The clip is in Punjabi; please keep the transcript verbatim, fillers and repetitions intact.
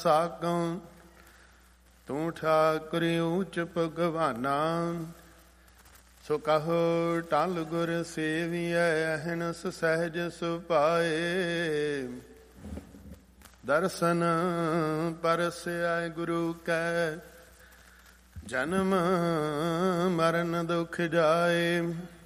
ਸਾਕੰ। ਤੂੰ ਠਾਕੁਰ ਊਚ ਭਗਵਾਨਾ, ਸੋ ਕਹੋ ਟਲ ਗੁਰ ਸੇਵੀਐ। ਅਹਨਸ ਸਹਿਜ ਸੁਪਾਏ, ਦਰਸ਼ਨ ਪਰਸੈ ਗੁਰੂ ਕੈ। ਜਨਮ ਮਰਨ ਦੁਖ ਜਾਏ।